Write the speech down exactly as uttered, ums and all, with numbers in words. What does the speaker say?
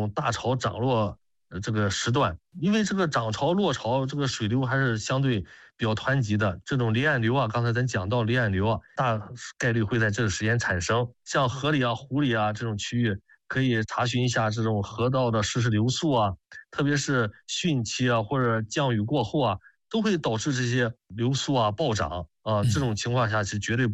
种大潮涨落呃这个时段，因为这个涨潮落潮这个水流还是相对比较湍急的，这种离岸流啊，刚才咱讲到离岸流啊，大概率会在这个时间产生。像河里啊、湖里啊这种区域，可以查询一下这种河道的实时流速啊，特别是汛期啊或者降雨过后啊，都会导致这些流速啊暴涨啊，这种情况下是绝对不